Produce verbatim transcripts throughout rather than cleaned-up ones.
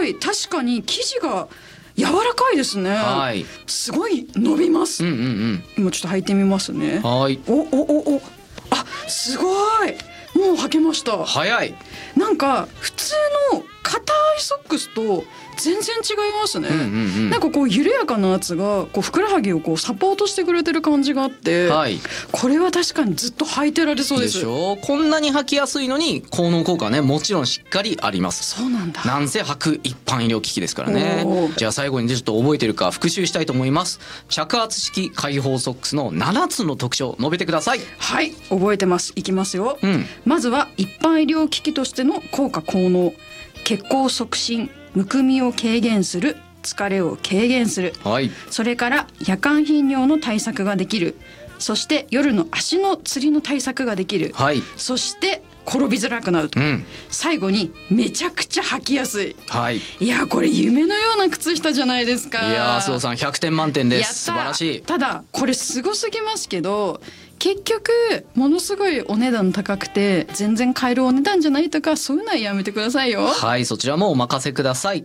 い、確かに生地が柔らかいですね。 はい、 すごい伸びます。 うんうんうん、 今ちょっと履いてみますね。 はい、 おおおお、あ、すごい、もう履けました。 早い。 なんか普通の硬いソックスと全然違いますね、 うんうんうん、 なんかこう緩やかなやつがこうふくらはぎをこうサポートしてくれてる感じがあって、はい、これは確かにずっと履いてられそうです。 でしょ。こんなに履きやすいのに効能効果はね、もちろんしっかりあります。 そうなんだ。 なんせ履く一般医療機器ですからね。じゃあ最後にちょっと覚えてるか復習したいと思います。着圧式開放ソックスのななつの特徴述べてください。 はい、覚えてます。いきますよ、 うん、 まずは一般医療機器としての効果効能。血行促進、むくみを軽減する、疲れを軽減する、 はい、 それから夜間頻尿の対策ができる、そして夜の足のつりの対策ができる、 はい、 そして転びづらくなると、うん、最後にめちゃくちゃ履きやすい、 はい、 いやこれ夢のような靴下じゃないですか。 いや須藤さんひゃくてん満点です。素晴らしい。 ただこれすごすぎますけど、結局ものすごいお値段高くて全然買えるお値段じゃないとか、そういうのはやめてくださいよ。 はい、そちらもお任せください。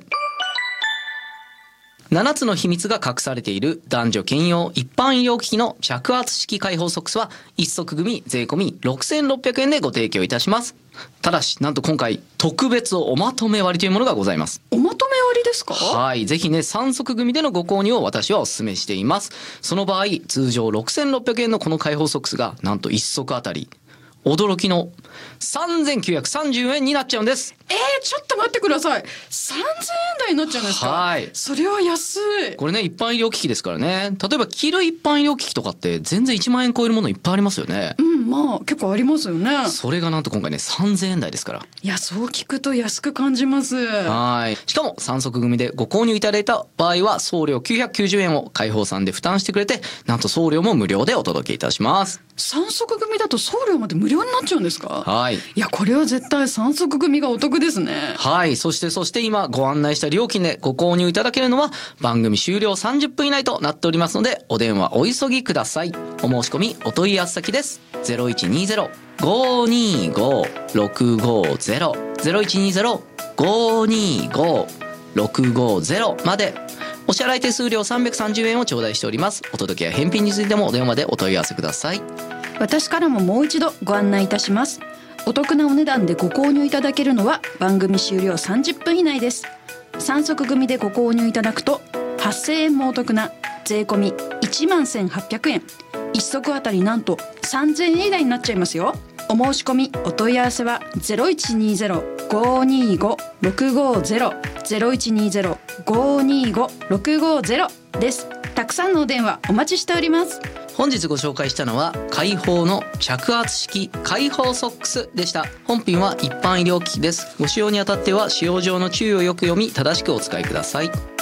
ななつの秘密が隠されている男女兼用一般医療機器の着圧式開放ソックスはいっ足組税込みろくせんろっぴゃくえんでご提供いたします。ただしなんと今回特別おまとめ割というものがございます。 おまとめ割ですか？ はい、ぜひねさん足組でのご購入を私はお勧めしています。その場合通常ろくせんろっぴゃくえんのこの開放ソックスがなんといっ足あたり驚きのさんぜんきゅうひゃくさんじゅうえんになっちゃうんです。 えー、ちょっと待ってください。さんぜんえん台になっちゃうんですか？ はい、 それは安い。 これね一般医療機器ですからね。例えば着る一般医療機器とかって全然いちまんえん超えるものいっぱいありますよね。 うん、まあ結構ありますよね。 それがなんと今回ねさんぜんえん台ですから。 いやそう聞くと安く感じます。 はい、しかもさん足組でご購入いただいた場合は送料きゅうひゃくきゅうじゅうえんを開放さんで負担してくれて、なんと送料も無料でお届けいたします。 さん足組だと送料まで無料になっちゃうんですか？ はい、 いやこれは絶対さん足組がお得ですね。 はい、そしてそして今ご案内した料金でご購入いただけるのは番組終了さんじゅっぷん以内となっておりますので、お電話お急ぎください。お申し込みお問い合わせ先です。 ゼロいちにゼロ ごーにーごー ろくごーゼロ ゼロいちにゼロ ごーにーごー ろくごーゼロ まで。お支払い手数料さんびゃくさんじゅうえんを頂戴しております。お届けや返品についてもお電話でお問い合わせください。 私からももう一度ご案内いたします。お得なお値段でご購入いただけるのは番組終了さんじゅっぷん以内です。さん足組でご購入いただくとはっせんえんもお得な税込みいちまんせんはっぴゃくえん、いっ足あたりなんとさんぜんえん台になっちゃいますよ。お申し込みお問い合わせは ゼロいちにゼロ ごーにーご ろくごーゼロ ゼロいちにゼロ ごーにーご ろくごーゼロ です。たくさんのお電話お待ちしております。 本日ご紹介したのは開放の着圧式開放ソックスでした。本品は一般医療機器です。ご使用にあたっては使用上の注意をよく読み正しくお使いください。